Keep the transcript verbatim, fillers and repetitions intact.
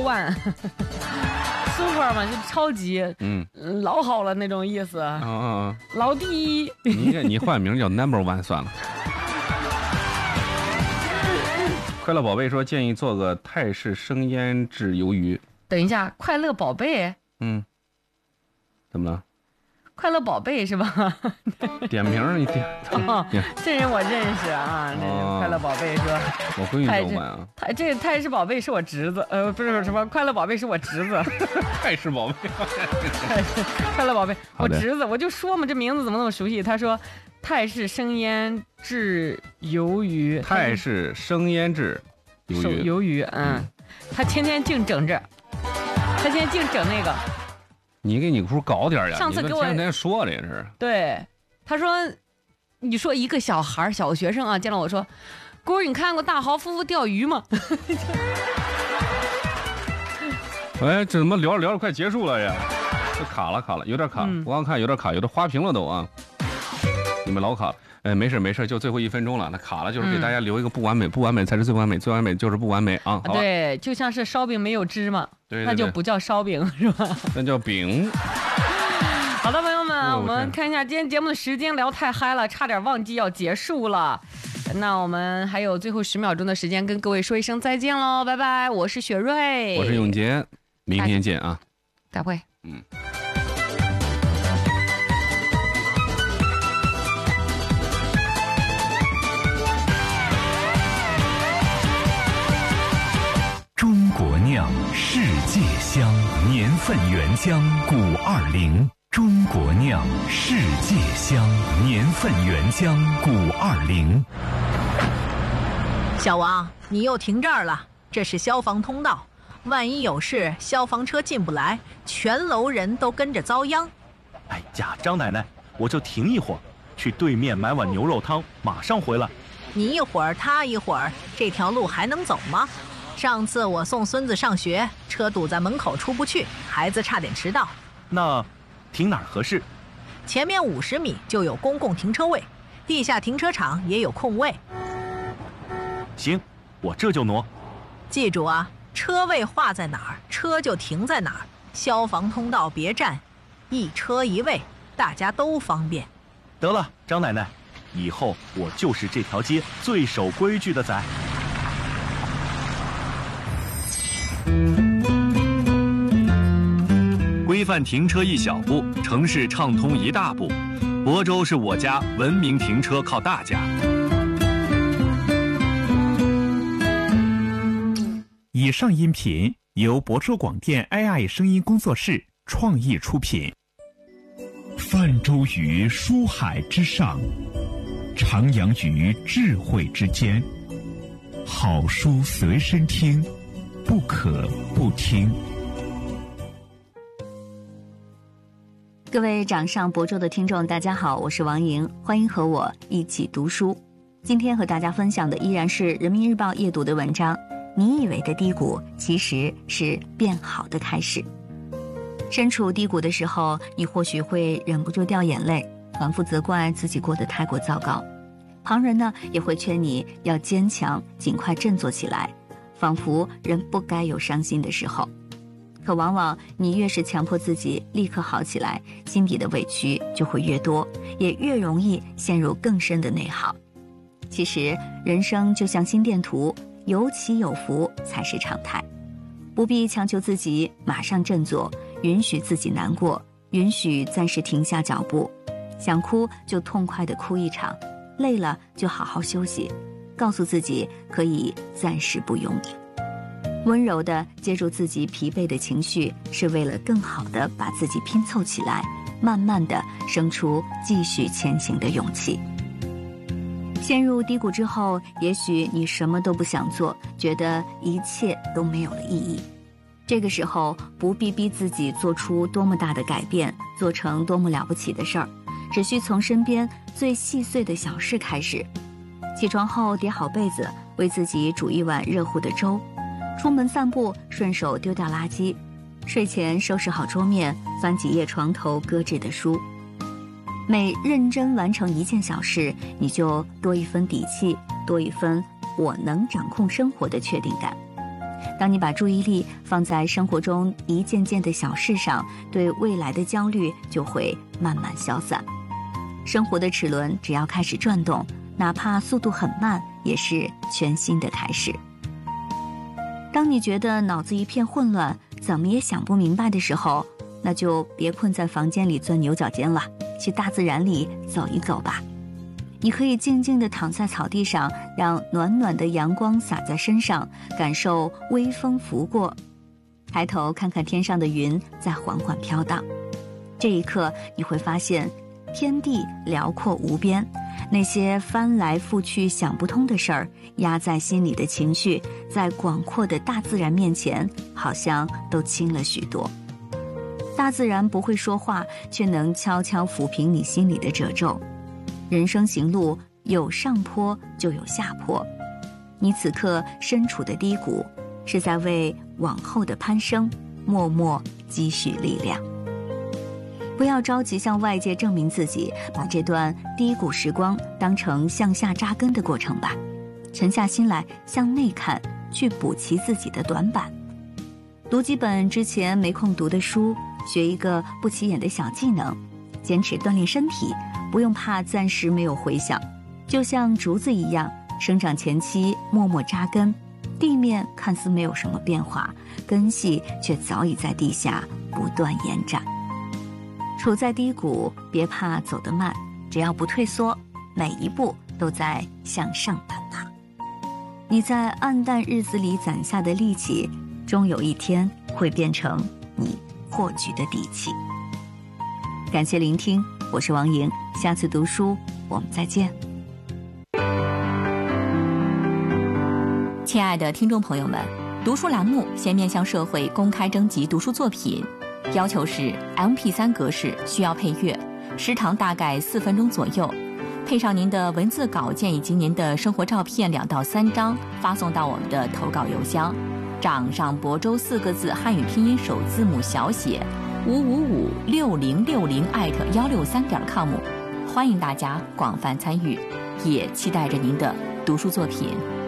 one super 嘛，就超级， 嗯， 老好了那种意思。 啊啊啊！ 老第一。 你你换名叫 number one 算了。快乐宝贝说建议做个泰式生腌制鱿鱼。 等一下，快乐宝贝。 嗯，怎么了？ 快乐宝贝是吧？ 点名你点、 哦，这人我认识啊。这人快乐宝贝说， 我闺女就买啊。 泰这泰式宝贝是我侄子，呃，不是什么快乐宝贝是我侄子。 泰式宝贝， 快乐宝贝，我侄子，我就说嘛，这名字怎么那么熟悉？他说泰式生腌制鱿鱼， 泰式生腌制鱿鱼， 鱿鱼，嗯，嗯他天天净整这，他天天净整那个。 你给你姑搞点呀！ 上次给我前天说的也是。 对，他说，你说一个小孩小学生啊，见到我说，姑儿，你看过大豪夫妇钓鱼吗？ 哎，这怎么聊着聊着快结束了呀？这卡了卡了，有点卡。嗯、我刚看有点卡，有点花屏了都啊。你们老卡了。哎，没事没事，就最后一分钟了，那卡了就是给大家留一个不完美，嗯、不完美才是最完美，最完美就是不完美啊！好对，就像是烧饼没有芝麻，对对对，那就不叫烧饼是吧？ 那叫饼。 好的，朋友们，我们看一下今天节目的时间，聊太嗨了，差点忘记要结束了。那我们还有最后十秒钟的时间，跟各位说一声再见喽，拜拜！我是雪瑞， 我是永杰，明天见啊！ 再会。 嗯。 中国酿世界香，年份原浆古二零。中国酿世界香，年份原浆古二零。 小王，你又停这儿了，这是消防通道，万一有事，消防车进不来，全楼人都跟着遭殃。 哎呀，张奶奶，我就停一会儿，去对面买碗牛肉汤，马上回来。 你一会儿，他一会儿，这条路还能走吗？上次我送孙子上学，车堵在门口出不去，孩子差点迟到。 那停哪儿合适？ 前面五十米就有公共停车位，地下停车场也有空位。 行，我这就挪。 记住啊，车位画在哪儿，车就停在哪儿。消防通道别占，一车一位，大家都方便。 得了，张奶奶，以后我就是这条街最守规矩的仔。 规范停车一小步，城市畅通一大步。亳州是我家，文明停车靠大家。 以上音频由亳州广电 A I 声音工作室创意出品。泛舟于书海之上，徜徉于智慧之间。好书随身听，不可不听。 各位掌上亳州的听众大家好，我是王莹，欢迎和我一起读书。今天和大家分享的依然是人民日报夜读的文章，你以为的低谷其实是变好的开始。身处低谷的时候，你或许会忍不住掉眼泪，反复责怪自己过得太过糟糕。旁人呢也会劝你要坚强，尽快振作起来，仿佛人不该有伤心的时候。可往往你越是强迫自己立刻好起来，心底的委屈就会越多，也越容易陷入更深的内耗。其实人生就像心电图，有起有伏才是常态，不必强求自己马上振作，允许自己难过，允许暂时停下脚步，想哭就痛快地哭一场，累了就好好休息，告诉自己可以暂时不用。温柔地接住自己疲惫的情绪，是为了更好地把自己拼凑起来，慢慢地生出继续前行的勇气。陷入低谷之后，也许你什么都不想做，觉得一切都没有了意义。这个时候不必逼自己做出多么大的改变，做成多么了不起的事儿，只需从身边最细碎的小事开始。起床后叠好被子，为自己煮一碗热乎的粥，出门散步顺手丢掉垃圾，睡前收拾好桌面，翻几页床头搁置的书。每认真完成一件小事，你就多一分底气，多一分我能掌控生活的确定感。 当你把注意力放在生活中一件件的小事上，对未来的焦虑就会慢慢消散。生活的齿轮只要开始转动，哪怕速度很慢，也是全新的开始。当你觉得脑子一片混乱，怎么也想不明白的时候，那就别困在房间里钻牛角尖了，去大自然里走一走吧。你可以静静地躺在草地上，让暖暖的阳光洒在身上，感受微风拂过，抬头看看天上的云在缓缓飘荡。这一刻你会发现天地辽阔无边，那些翻来覆去想不通的事儿，压在心里的情绪，在广阔的大自然面前好像都轻了许多。大自然不会说话，却能悄悄抚平你心里的褶皱。人生行路有上坡就有下坡，你此刻身处的低谷，是在为往后的攀升默默积蓄力量。不要着急向外界证明自己，把这段低谷时光当成向下扎根的过程吧。沉下心来，向内看，去补齐自己的短板。读几本之前没空读的书，学一个不起眼的小技能，坚持锻炼身体，不用怕暂时没有回响。就像竹子一样，生长前期默默扎根，地面看似没有什么变化，根系却早已在地下不断延展。处在低谷，别怕走得慢，只要不退缩，每一步都在向上攀爬。你在暗淡日子里攒下的力气，终有一天会变成你破局的底气。感谢聆听，我是王莹，下次读书我们再见。 亲爱的听众朋友们，读书栏目现面向社会公开征集读书作品，要求是 M P 三 格式，需要配乐，时长大概四分钟左右，配上您的文字稿件以及您的生活照片两到三张，发送到我们的投稿邮箱掌上亳州四个字汉语拼音首字母小写五五五六零六零艾特幺六三点 com， 欢迎大家广泛参与，也期待着您的读书作品。